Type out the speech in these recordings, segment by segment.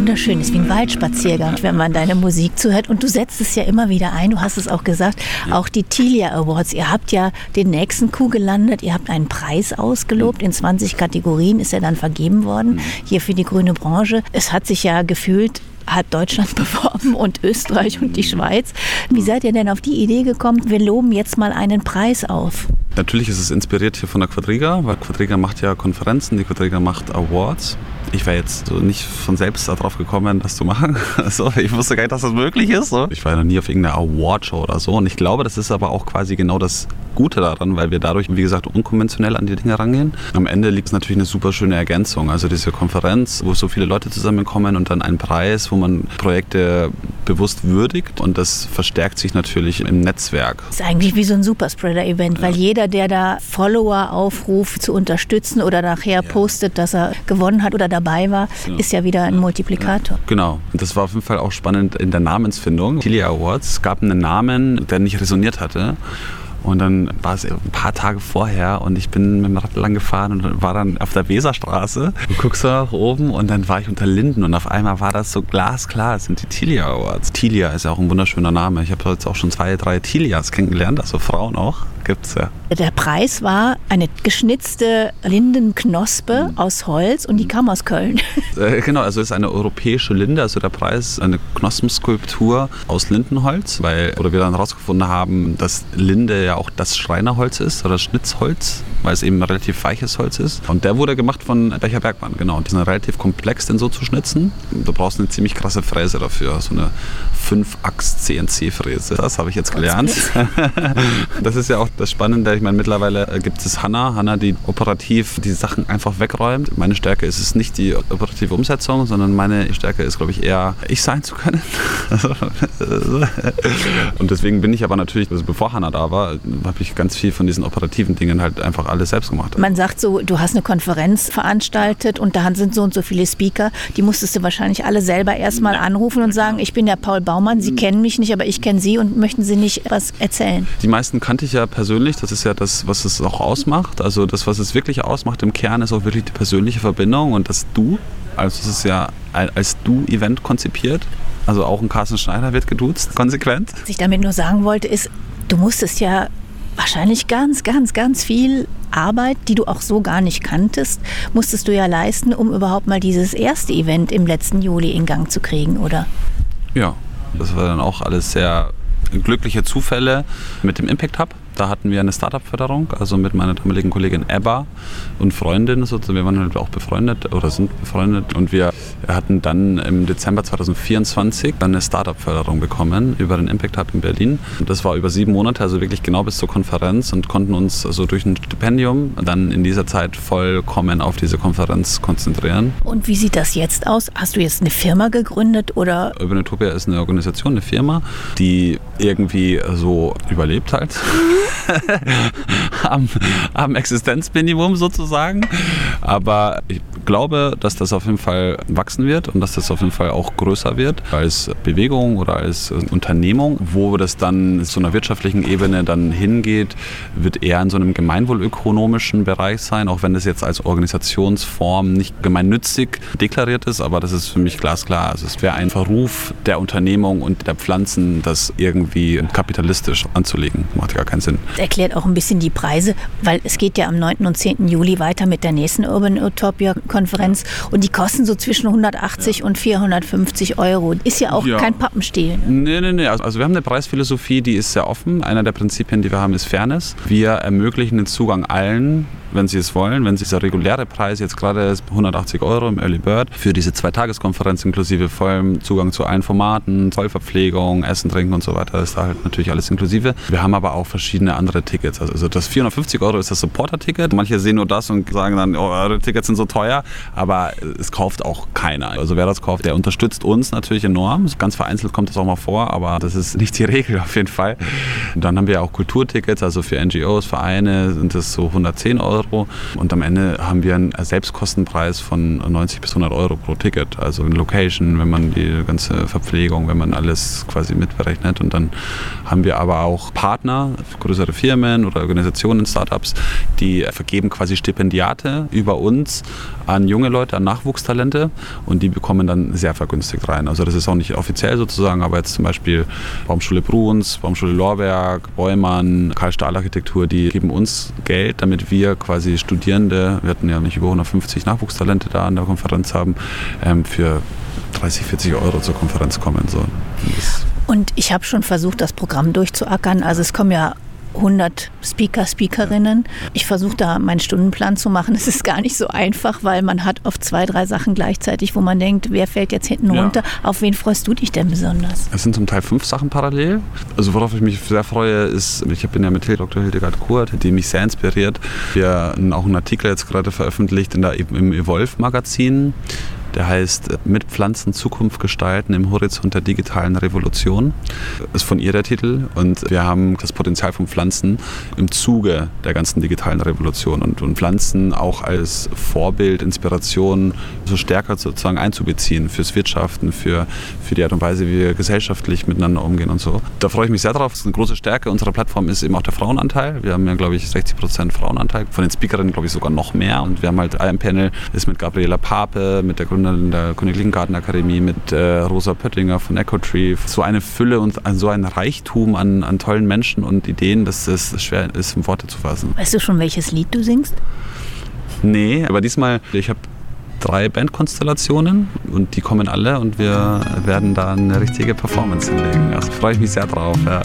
wunderschön. Es ist wie ein Waldspaziergang, wenn man deine Musik zuhört. Und du setzt es ja immer wieder ein. Du hast es auch gesagt, auch die Tilia Awards. Ihr habt ja den nächsten Coup gelandet. Ihr habt einen Preis ausgelobt. In 20 Kategorien ist er dann vergeben worden. Hier für die grüne Branche. Es hat sich ja gefühlt halb Deutschland beworben und Österreich und die Schweiz. Wie seid ihr denn auf die Idee gekommen, wir loben jetzt mal einen Preis auf? Natürlich ist es inspiriert hier von der Quadriga, weil Quadriga macht ja Konferenzen, die Quadriga macht Awards. Ich wäre jetzt so nicht von selbst darauf gekommen, das zu machen. Also, ich wusste gar nicht, dass das möglich ist. So. Ich war ja noch nie auf irgendeiner Awardshow oder so. Und ich glaube, das ist aber auch quasi genau das Gute daran, weil wir dadurch, wie gesagt, unkonventionell an die Dinge rangehen. Am Ende liegt es natürlich eine super schöne Ergänzung. Also diese Konferenz, wo so viele Leute zusammenkommen und dann ein Preis, wo man Projekte bewusst würdigt. Und das verstärkt sich natürlich im Netzwerk. Das ist eigentlich wie so ein Superspreader-Event, weil jeder, der da Follower aufruft, zu unterstützen oder nachher postet, dass er gewonnen hat oder dabei war, ist ja wieder ein Multiplikator. Genau. Und das war auf jeden Fall auch spannend in der Namensfindung. Tilia Awards, es gab einen Namen, der nicht resoniert hatte. Und dann war es ein paar Tage vorher und ich bin mit dem Rad lang gefahren und war dann auf der Weserstraße. Du guckst nach oben und dann war ich unter Linden und auf einmal war das so glasklar. Es sind die Tilia Awards. Tilia ist ja auch ein wunderschöner Name. Ich habe jetzt auch schon 2, 3 Tilias kennengelernt, also Frauen auch. Gibt's ja. Der Preis war eine geschnitzte Lindenknospe aus Holz und die kam aus Köln. Genau, also es ist eine europäische Linde, also der Preis eine Knospenskulptur aus Lindenholz, weil wir dann herausgefunden haben, dass Linde ja auch das Schreinerholz ist oder Schnitzholz, weil es eben relativ weiches Holz ist. Und der wurde gemacht von Becher Bergmann, genau. Und die sind relativ komplex, den so zu schnitzen. Du brauchst eine ziemlich krasse Fräse dafür, so eine 5-Achs-CNC-Fräse. Das habe ich jetzt gelernt. Das ist ja auch das Spannende. Ich meine, mittlerweile gibt es Hanna, die operativ die Sachen einfach wegräumt. Meine Stärke ist es nicht die operative Umsetzung, sondern meine Stärke ist, glaube ich, eher ich sein zu können. Und deswegen bin ich aber natürlich, also bevor Hanna da war, habe ich ganz viel von diesen operativen Dingen halt einfach alles selbst gemacht. Man sagt so, du hast eine Konferenz veranstaltet und da sind so und so viele Speaker. Die musstest du wahrscheinlich alle selber erstmal anrufen und sagen, ich bin der Paul Baumann, Sie kennen mich nicht, aber ich kenne Sie und möchten Sie nicht was erzählen? Die meisten kannte ich ja persönlich. Das ist ja das, was es auch ausmacht. Also das, was es wirklich ausmacht im Kern, ist auch wirklich die persönliche Verbindung und das Du. Also es ist ja als Du-Event konzipiert. Also auch ein Carsten Schneider wird geduzt, konsequent. Was ich damit nur sagen wollte, ist, du musstest ja wahrscheinlich ganz, ganz, ganz viel Arbeit, die du auch so gar nicht kanntest, musstest du ja leisten, um überhaupt mal dieses erste Event im letzten Juli in Gang zu kriegen, oder? Ja, das war dann auch alles sehr glückliche Zufälle mit dem Impact Hub. Da hatten wir eine Startup-Förderung, also mit meiner damaligen Kollegin Ebba und Freundin. Wir waren halt auch befreundet oder sind befreundet. Und wir hatten dann im Dezember 2024 dann eine Startup-Förderung bekommen über den Impact Hub in Berlin. Und das war über 7 Monate, also wirklich genau bis zur Konferenz und konnten uns also durch ein Stipendium dann in dieser Zeit vollkommen auf diese Konferenz konzentrieren. Und wie sieht das jetzt aus? Hast du jetzt eine Firma gegründet oder? Urban Utopia ist eine Organisation, eine Firma, die irgendwie so überlebt halt. am Existenzminimum sozusagen. Aber ich glaube, dass das auf jeden Fall wachsen wird und dass das auf jeden Fall auch größer wird als Bewegung oder als Unternehmung. Wo das dann zu einer wirtschaftlichen Ebene dann hingeht, wird eher in so einem gemeinwohlökonomischen Bereich sein, auch wenn das jetzt als Organisationsform nicht gemeinnützig deklariert ist, aber das ist für mich glasklar. Also es wäre ein Verruf der Unternehmung und der Pflanzen, das irgendwie kapitalistisch anzulegen. Macht gar keinen Sinn. Das erklärt auch ein bisschen die Preise, weil es geht ja am 9. und 10. Juli weiter mit der nächsten Urban Utopia Konferenz und die kosten so zwischen 180 und 450 €. Ist ja auch kein Pappenstiel. Nee. Also wir haben eine Preisphilosophie, die ist sehr offen. Einer der Prinzipien, die wir haben, ist Fairness. Wir ermöglichen den Zugang allen, wenn sie es wollen. Wenn dieser reguläre Preis jetzt gerade ist 180 € im Early Bird für diese 2-Tages-Konferenz inklusive vollem Zugang zu allen Formaten, Vollverpflegung, Essen, Trinken und so weiter, ist da halt natürlich alles inklusive. Wir haben aber auch verschiedene andere Tickets. Also das 450 € ist das Supporter-Ticket. Manche sehen nur das und sagen dann, oh, eure Tickets sind so teuer, aber es kauft auch keiner. Also wer das kauft, der unterstützt uns natürlich enorm. Ganz vereinzelt kommt das auch mal vor, aber das ist nicht die Regel auf jeden Fall. Und dann haben wir auch Kulturtickets, also für NGOs, Vereine sind das so 110 € und am Ende haben wir einen Selbstkostenpreis von 90 bis 100 € pro Ticket. Also in Location, wenn man die ganze Verpflegung, wenn man alles quasi mitberechnet, und dann haben wir aber auch Partner, größere Firmen oder Organisationen, Startups, die vergeben quasi Stipendiate über uns an junge Leute, an Nachwuchstalente und die bekommen dann sehr vergünstigt rein. Also das ist auch nicht offiziell sozusagen, aber jetzt zum Beispiel Baumschule Bruns, Baumschule Lorberg, Beumann, Karl Stahl Architektur, die geben uns Geld, damit wir quasi Studierende, wir hatten ja nicht über 150 Nachwuchstalente da an der Konferenz haben, für 30, 40 Euro zur Konferenz kommen. So. Und ich habe schon versucht, das Programm durchzuackern. Also es kommen ja 100 Speaker, Speakerinnen. Ich versuche da meinen Stundenplan zu machen. Es ist gar nicht so einfach, weil man hat oft 2, 3 Sachen gleichzeitig, wo man denkt, wer fällt jetzt hinten runter? Auf wen freust du dich denn besonders? Es sind zum Teil 5 Sachen parallel. Also worauf ich mich sehr freue, ist, ich bin ja mit Dr. Hildegard Kurt, die mich sehr inspiriert. Wir haben auch einen Artikel jetzt gerade veröffentlicht im Evolve-Magazin. Der heißt Mit Pflanzen Zukunft gestalten im Horizont der digitalen Revolution. Das ist von ihr der Titel. Und wir haben das Potenzial von Pflanzen im Zuge der ganzen digitalen Revolution und Pflanzen auch als Vorbild, Inspiration so stärker sozusagen einzubeziehen fürs Wirtschaften, für die Art und Weise, wie wir gesellschaftlich miteinander umgehen und so. Da freue ich mich sehr drauf. Das ist eine große Stärke unserer Plattform ist eben auch der Frauenanteil. Wir haben ja, glaube ich, 60% Frauenanteil. Von den Speakerinnen, glaube ich, sogar noch mehr. Und wir haben halt ein Panel, ist mit Gabriela Pape, mit der Gründerin der Königlichen Gartenakademie, mit Rosa Pöttinger von Ecotree. So eine Fülle und so ein Reichtum an tollen Menschen und Ideen, dass es schwer ist, in Worte zu fassen. Weißt du schon, welches Lied du singst? Nee, aber diesmal, ich habe 3 Bandkonstellationen und die kommen alle und wir werden da eine richtige Performance hinlegen. Also freue ich mich sehr drauf. Ja.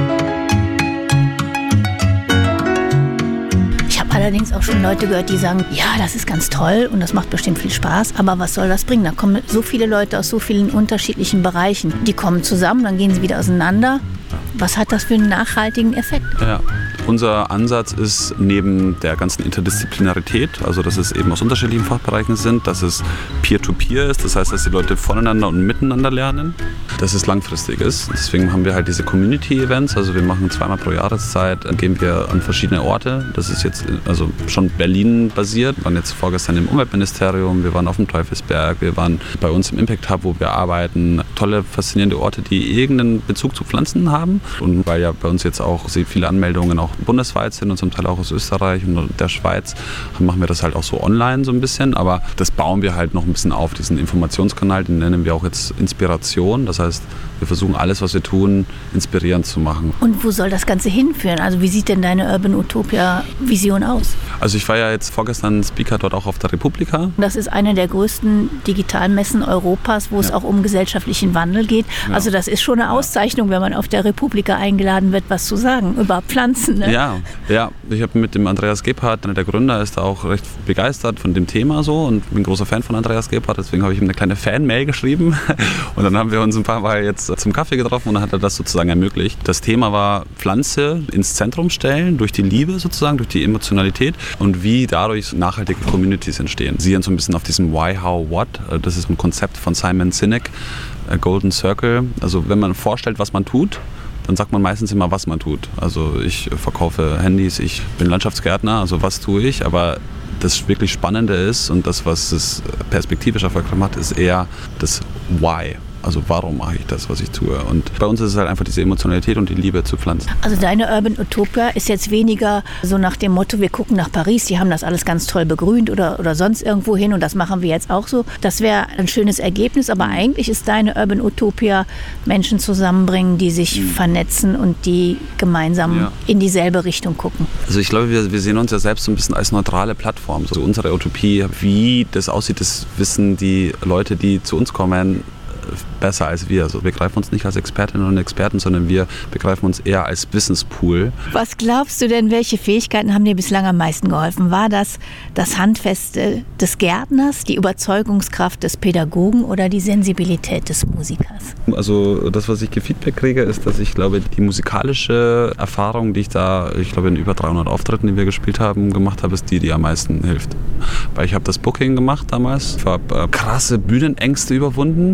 Allerdings auch schon Leute gehört, die sagen, ja, das ist ganz toll und das macht bestimmt viel Spaß, aber was soll das bringen? Da kommen so viele Leute aus so vielen unterschiedlichen Bereichen. Die kommen zusammen, dann gehen sie wieder auseinander. Was hat das für einen nachhaltigen Effekt? Ja. Unser Ansatz ist neben der ganzen Interdisziplinarität, also dass es eben aus unterschiedlichen Fachbereichen sind, dass es Peer-to-Peer ist, das heißt, dass die Leute voneinander und miteinander lernen, dass es langfristig ist. Deswegen haben wir halt diese Community-Events, also wir machen 2-mal pro Jahreszeit, gehen wir an verschiedene Orte. Das ist jetzt also schon Berlin basiert. Wir waren jetzt vorgestern im Umweltministerium, wir waren auf dem Teufelsberg, wir waren bei uns im Impact Hub, wo wir arbeiten. Tolle, faszinierende Orte, die irgendeinen Bezug zu Pflanzen haben. Und weil ja bei uns jetzt auch sehr viele Anmeldungen auch bundesweit sind und zum Teil auch aus Österreich und der Schweiz, machen wir das halt auch so online so ein bisschen. Aber das bauen wir halt noch ein bisschen auf, diesen Informationskanal, den nennen wir auch jetzt Inspiration. Das heißt, wir versuchen alles, was wir tun, inspirierend zu machen. Und wo soll das Ganze hinführen? Also wie sieht denn deine Urban Utopia Vision aus? Also ich war ja jetzt vorgestern Speaker dort auch auf der Republika. Das ist eine der größten Digitalmessen Europas, wo es auch um gesellschaftlichen Wandel geht. Ja. Also das ist schon eine Auszeichnung, wenn man auf der Republika eingeladen wird, was zu sagen über Pflanzen. Ne? Ja. Ich habe mit dem Andreas Gebhardt, einer der Gründer, ist da auch recht begeistert von dem Thema so und bin ein großer Fan von Andreas Gebhardt, deswegen habe ich ihm eine kleine Fan-Mail geschrieben und dann haben wir uns ein paar Mal jetzt zum Kaffee getroffen und dann hat er das sozusagen ermöglicht. Das Thema war Pflanze ins Zentrum stellen, durch die Liebe sozusagen, durch die Emotionalität und wie dadurch nachhaltige Communities entstehen. Sie sind so ein bisschen auf diesem Why, How, What, das ist ein Konzept von Simon Sinek, Golden Circle, also wenn man vorstellt, was man tut, dann sagt man meistens immer, was man tut. Also ich verkaufe Handys, ich bin Landschaftsgärtner, also was tue ich, aber das wirklich Spannende ist und das, was es perspektivisch erfolgreich macht, ist eher das Why. Also warum mache ich das, was ich tue? Und bei uns ist es halt einfach diese Emotionalität und die Liebe zu Pflanzen. Also deine Urban Utopia ist jetzt weniger so nach dem Motto, wir gucken nach Paris, die haben das alles ganz toll begrünt oder sonst irgendwo hin und das machen wir jetzt auch so. Das wäre ein schönes Ergebnis, aber eigentlich ist deine Urban Utopia Menschen zusammenbringen, die sich vernetzen und die gemeinsam in dieselbe Richtung gucken. Also ich glaube, wir sehen uns ja selbst so ein bisschen als neutrale Plattform. So unsere Utopie, wie das aussieht, das wissen die Leute, die zu uns kommen, besser als wir. Also wir begreifen uns nicht als Expertinnen und Experten, sondern wir begreifen uns eher als Wissenspool. Was glaubst du denn, welche Fähigkeiten haben dir bislang am meisten geholfen? War das Handfeste des Gärtners, die Überzeugungskraft des Pädagogen oder die Sensibilität des Musikers? Also das, was ich gefeedback kriege, ist, dass ich glaube, die musikalische Erfahrung, die ich glaube in über 300 Auftritten, die wir gespielt haben, gemacht habe, ist die am meisten hilft. Weil ich habe das Booking gemacht damals, ich habe krasse Bühnenängste überwunden. Ich weiß nicht,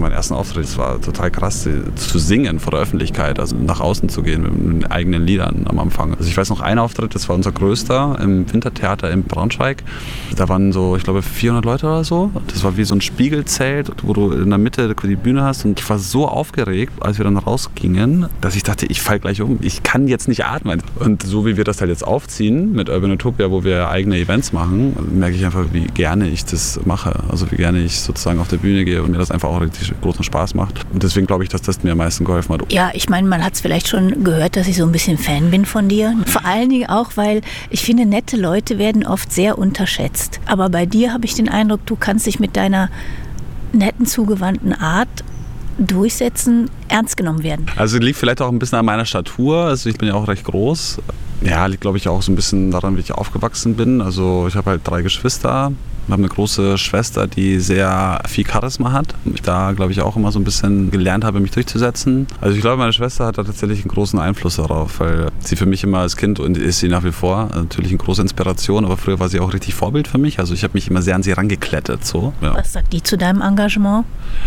meinen ersten Auftritt. Es war total krass, zu singen vor der Öffentlichkeit, also nach außen zu gehen mit den eigenen Liedern am Anfang. Also ich weiß noch, ein Auftritt, das war unser größter im Wintertheater in Braunschweig. Da waren so, ich glaube, 400 Leute oder so. Das war wie so ein Spiegelzelt, wo du in der Mitte die Bühne hast. Und ich war so aufgeregt, als wir dann rausgingen, dass ich dachte, ich falle gleich um. Ich kann jetzt nicht atmen. Und so wie wir das halt jetzt aufziehen mit Urban Utopia, wo wir eigene Events machen, merke ich einfach, wie gerne ich das mache. Also wie gerne ich sozusagen auf der Bühne gehe und mir das einfach auch richtig großen Spaß macht. Und deswegen glaube ich, dass das mir am meisten geholfen hat. Ja, ich meine, man hat es vielleicht schon gehört, dass ich so ein bisschen Fan bin von dir. Vor allen Dingen auch, weil ich finde, nette Leute werden oft sehr unterschätzt. Aber bei dir habe ich den Eindruck, du kannst dich mit deiner netten, zugewandten Art durchsetzen, ernst genommen werden. Also liegt vielleicht auch ein bisschen an meiner Statur. Also ich bin ja auch recht groß. Ja, liegt glaube ich auch so ein bisschen daran, wie ich aufgewachsen bin. Also ich habe halt 3 Geschwister. Wir haben eine große Schwester, die sehr viel Charisma hat. Ich da, glaube ich, auch immer so ein bisschen gelernt habe, mich durchzusetzen. Also ich glaube, meine Schwester hat da tatsächlich einen großen Einfluss darauf, weil sie für mich immer als Kind, und ist sie nach wie vor, natürlich eine große Inspiration, aber früher war sie auch richtig Vorbild für mich. Also ich habe mich immer sehr an sie rangeklettet. So. Ja. Was sagt die zu deinem Engagement?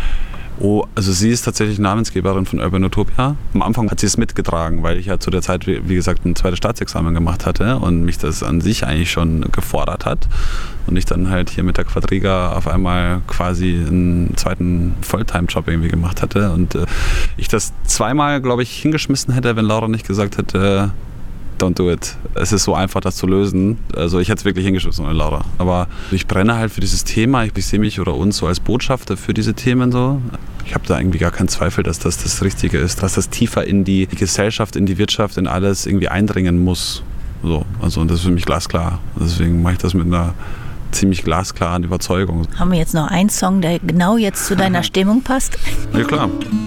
Oh, also sie ist tatsächlich Namensgeberin von Urban Utopia. Am Anfang hat sie es mitgetragen, weil ich ja zu der Zeit, wie gesagt, ein zweites Staatsexamen gemacht hatte und mich das an sich eigentlich schon gefordert hat. Und ich dann halt hier mit der Quadriga auf einmal quasi einen zweiten Fulltime-Job irgendwie gemacht hatte. Und ich das zweimal, glaube ich, hingeschmissen hätte, wenn Laura nicht gesagt hätte, don't do it. Es ist so einfach, das zu lösen. Also ich hätte es wirklich hingeschmissen ohne Laura. Aber ich brenne halt für dieses Thema. Ich sehe mich oder uns so als Botschafter für diese Themen so. Ich habe da irgendwie gar keinen Zweifel, dass das Richtige ist, dass das tiefer in die Gesellschaft, in die Wirtschaft, in alles irgendwie eindringen muss. So, also und das ist für mich glasklar. Deswegen mache ich das mit einer ziemlich glasklaren Überzeugung. Haben wir jetzt noch einen Song, der genau jetzt zu deiner Stimmung passt? Ja, klar.